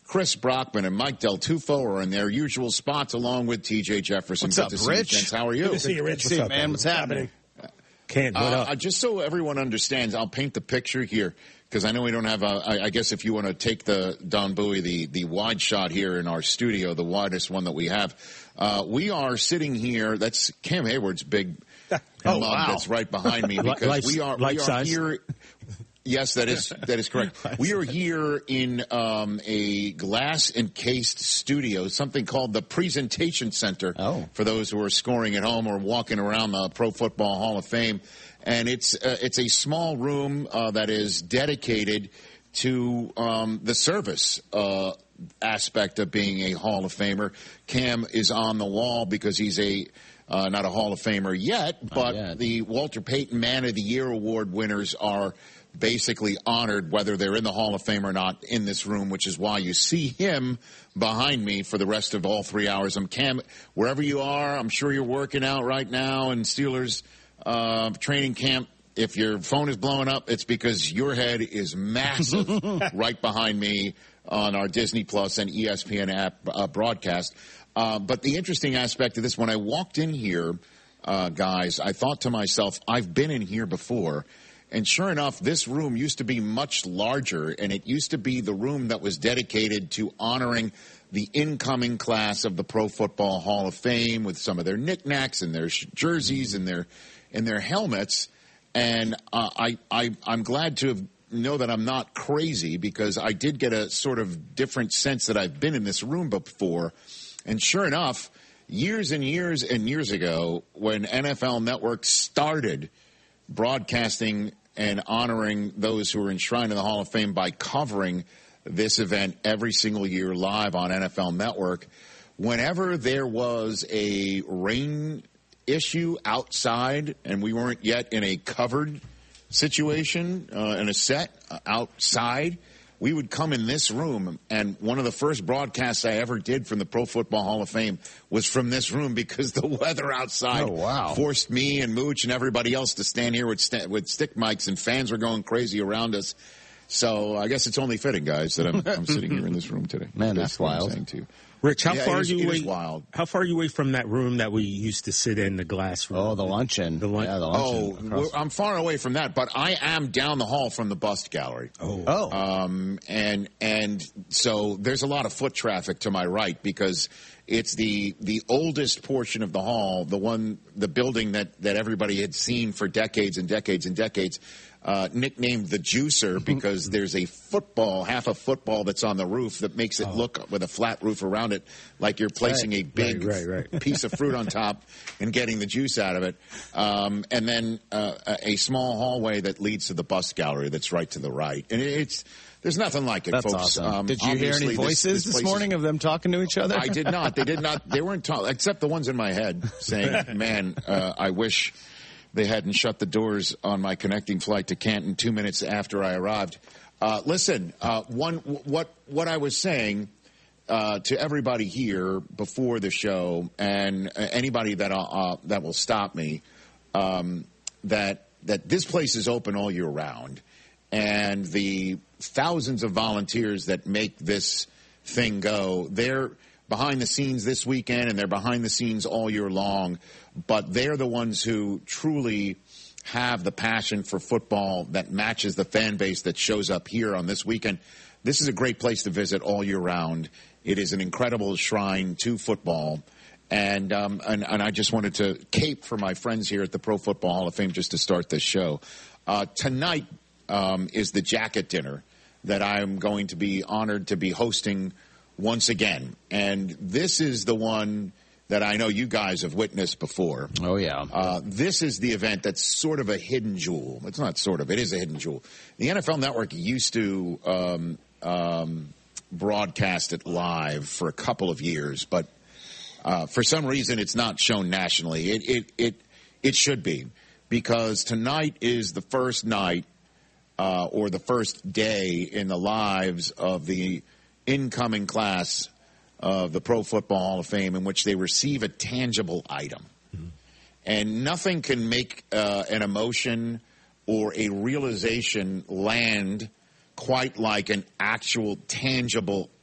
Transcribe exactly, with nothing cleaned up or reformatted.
Chris Brockman and Mike Del Tufo are in their usual spots, along with T J Jefferson. What's Good up, to see Rich? you, gents. How are you? Good to see you, Rich. What's, What's up, man? What's happening? Can't. What Uh, up? just so everyone understands, I'll paint the picture here because I know we don't have a. I, I guess if you want to take the Don Bowie, the the wide shot here in our studio, the widest one that we have, uh, we are sitting here. That's Cam Hayward's big oh, mug wow. that's right behind me because Life- we are life we are size. here. Yes, that is that is correct. We are here in um, a glass-encased studio, something called the Presentation Center. Oh. For those who are scoring at home or walking around the Pro Football Hall of Fame, and it's uh, it's a small room uh, that is dedicated to um, the service uh, aspect of being a Hall of Famer. Cam is on the wall because he's a uh, not a Hall of Famer yet, but yet. the Walter Payton Man of the Year Award winners are basically honored whether they're in the Hall of Fame or not in this room, which is why you see him behind me for the rest of all three hours. I'm Cam, wherever you are, I'm sure you're working out right now in Steelers uh, training camp. If your phone is blowing up, it's because your head is massive right behind me on our Disney Plus and E S P N app uh, broadcast. Uh, but the interesting aspect of this, when I walked in here, uh, guys, I thought to myself, I've been in here before. And sure enough, this room used to be much larger, and it used to be the room that was dedicated to honoring the incoming class of the Pro Football Hall of Fame with some of their knickknacks and their sh- jerseys and their and their helmets. And uh, I, I I'm glad to have know that I'm not crazy because I did get a sort of different sense that I've been in this room before. And sure enough, years and years and years ago, when N F L Network started broadcasting and honoring those who are enshrined in the Hall of Fame by covering this event every single year live on N F L Network, whenever there was a rain issue outside and we weren't yet in a covered situation, uh, in a set uh, outside, we would come in this room, and one of the first broadcasts I ever did from the Pro Football Hall of Fame was from this room because the weather outside Oh, wow. forced me and Mooch and everybody else to stand here with, st- with stick mics, and fans were going crazy around us. So I guess it's only fitting, guys, that I'm, I'm sitting here in this room today. Man, that's what I'm wild. saying to you. Rich, how Yeah, far it are is- you it away? is wild. How far are you away from that room that we used to sit in, the glass room? Oh, the luncheon. The lun- yeah, the Oh, luncheon. across- we're- I'm far away from that, but I am down the hall from the bust gallery. Oh, oh. Um, and and so there's a lot of foot traffic to my right because it's the the oldest portion of the hall, the one, the building that, that everybody had seen for decades and decades and decades, uh, nicknamed the Juicer because there's a football, half a football that's on the roof that makes it Oh. look with a flat roof around it like you're placing a big Right, right, right. piece of fruit on top and getting the juice out of it. Um, and then uh, a a small hallway that leads to the bust gallery that's right to the right. And it's there's nothing like it, That's folks. awesome. Um, Did you hear any obviously voices this, this, this place morning is- of them talking to each other? I did not. They did not. They weren't talking, except the ones in my head saying, man, uh, I wish they hadn't shut the doors on my connecting flight to Canton two minutes after I arrived. Uh, listen, uh, one, what, what I was saying, uh, to everybody here before the show and uh, anybody that, uh, that will stop me, um, that, that this place is open all year round, and the thousands of volunteers that make this thing go, they're behind the scenes this weekend and they're behind the scenes all year long, but they're the ones who truly have the passion for football that matches the fan base that shows up here on this weekend. This is a great place to visit all year round. It is an incredible shrine to football. And, um, and, and I just wanted to cape for my friends here at the Pro Football Hall of Fame just to start this show. Uh, tonight um, is the jacket dinner that I'm going to be honored to be hosting once again. And this is the one that I know you guys have witnessed before. Oh, yeah. Uh, this is the event that's sort of a hidden jewel. It's not sort of. It is a hidden jewel. The N F L Network used to um, um, broadcast it live for a couple of years, but uh, for some reason it's not shown nationally. It, it, it, it should be, because tonight is the first night uh, or the first day in the lives of the incoming class of the Pro Football Hall of Fame in which they receive a tangible item. Mm-hmm. And nothing can make uh, an emotion or a realization land quite like an actual tangible